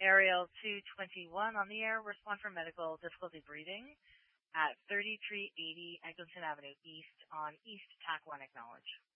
Ariel 221 on the air. Respond for medical difficulty breathing at 3380 Eglinton Avenue East on East TAC 1 Acknowledge.